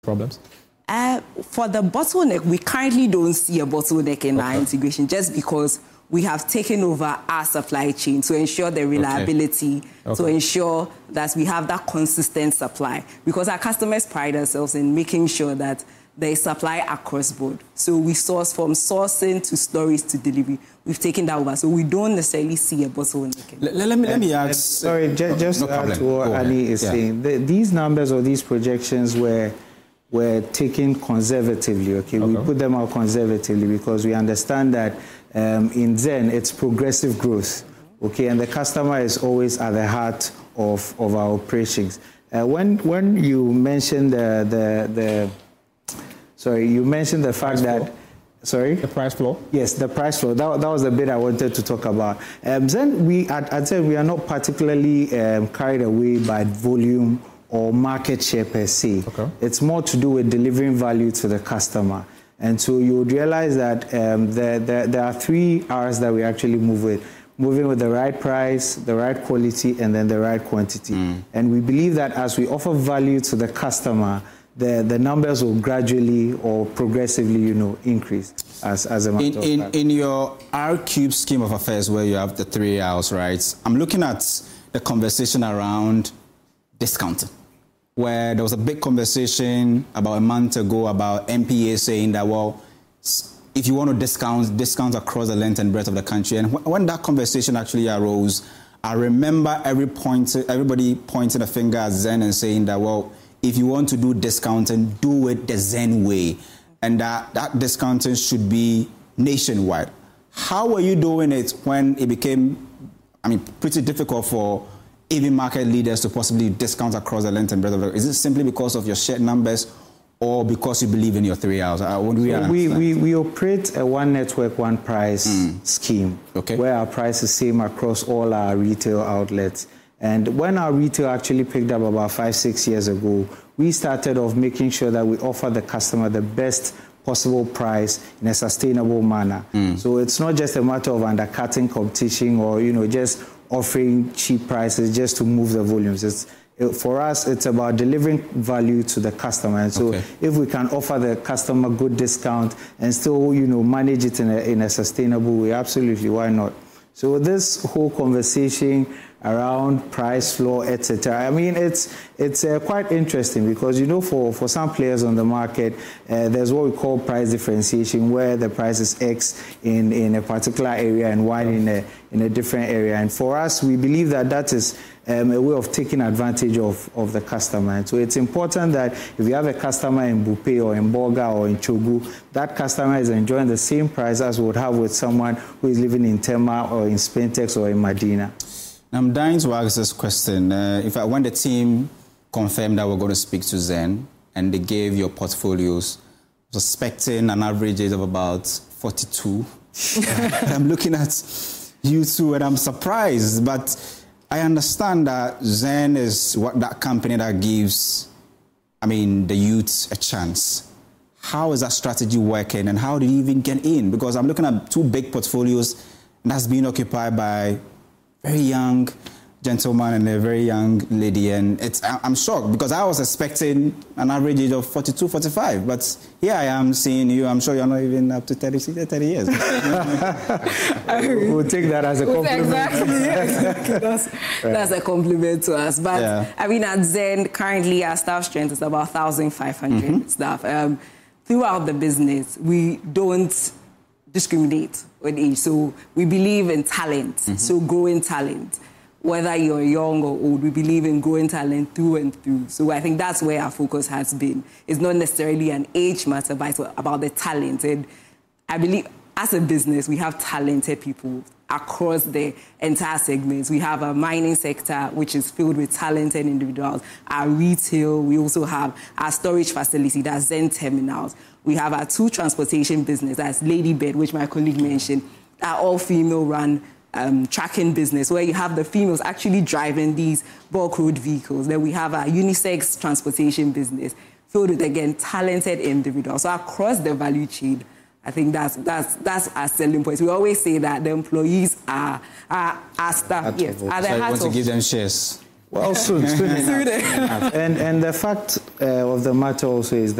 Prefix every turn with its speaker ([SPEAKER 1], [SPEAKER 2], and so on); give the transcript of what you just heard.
[SPEAKER 1] problems?
[SPEAKER 2] For the bottleneck, we currently don't see a bottleneck in our integration just because we have taken over our supply chain to ensure the reliability, to ensure that we have that consistent supply. Because our customers pride themselves in making sure that there is supply across board. So we source from sourcing to storage to delivery. We've taken that over. So we don't necessarily see a bottleneck.
[SPEAKER 3] Let me ask.
[SPEAKER 4] Sorry, just to add to what Ali is saying. These numbers or these projections were taken conservatively, okay? We put them out conservatively because we understand that in Zen, it's progressive growth, okay? And the customer is always at the heart of our operations. When you mentioned you mentioned the fact that,
[SPEAKER 1] the price floor?
[SPEAKER 4] Yes, the price floor. That was the bit I wanted to talk about. Zen, I'd say we are not particularly carried away by volume or market share per se. It's more to do with delivering value to the customer. And so you would realize that there are 3 R's that we actually move with. Moving with the right price, the right quality, and then the right quantity. And we believe that as we offer value to the customer, the numbers will gradually or progressively, increase as a matter of fact.
[SPEAKER 3] In your R-cube scheme of affairs where you have the 3 R's, right? I'm looking at the conversation around discounting, where there was a big conversation about a month ago about MPA saying that, well, if you want to discount across the length and breadth of the country. And when that conversation actually arose, I remember everybody pointing a finger at Zen and saying that, well, if you want to do discounting, do it the Zen way. And that discounting should be nationwide. How were you doing it when it became, pretty difficult for even market leaders to possibly discount across the length and breadth of it? Is it simply because of your shared numbers or because you believe in your 3 R's?
[SPEAKER 4] We operate a one network, one price scheme, where our price is same across all our retail outlets. And when our retail actually picked up about 5-6 years ago, we started off making sure that we offer the customer the best possible price in a sustainable manner. So it's not just a matter of undercutting competition or, just offering cheap prices just to move the volumes. For us, it's about delivering value to the customer. And so if we can offer the customer good discount and still, manage it in a sustainable way, absolutely, why not? So this whole conversation around price floor, etc. It's quite interesting because, for some players on the market, there's what we call price differentiation, where the price is X in a particular area and Y in a different area. And for us, we believe that is a way of taking advantage of the customer. And so it's important that if you have a customer in Bupe or in Bolga or in Chogu, that customer is enjoying the same price as we would have with someone who is living in Tema or in Spentex or in Medina.
[SPEAKER 3] I'm dying to ask this question. In fact, when the team confirmed that we're going to speak to Zen and they gave your portfolios, I was expecting an average age of about 42. I'm looking at you two and I'm surprised, but I understand that Zen is that company that gives, the youth a chance. How is that strategy working and how did you even get in? Because I'm looking at 2 big portfolios that's being occupied by very young gentleman and a very young lady, and I'm shocked because I was expecting an average age of 42, 45, but here I am seeing you. I'm sure you're not even up to 30 years.
[SPEAKER 4] We'll take that as a compliment.
[SPEAKER 2] Exactly. That's a compliment to us. But at Zen, currently our staff strength is about 1,500 staff. Throughout the business, we don't discriminate with age. So we believe in talent, so growing talent. Whether you're young or old, we believe in growing talent through and through. So I think that's where our focus has been. It's not necessarily an age matter, but it's about the talent. And I believe as a business, we have talented people across the entire segments. We have a mining sector, which is filled with talented individuals. Our retail, we also have our storage facility, that's Zen Terminals. We have our 2 transportation business, that's Ladybird, which my colleague mentioned, our all-female run tracking business, where you have the females actually driving these bulk road vehicles. Then we have our unisex transportation business, filled with, again, talented individuals. So across the value chain, I think that's our selling point. We always say that the employees are staff. Yes,
[SPEAKER 3] are the heart of... want to give them shares.
[SPEAKER 4] Well, soon enough. And the fact of the matter also is that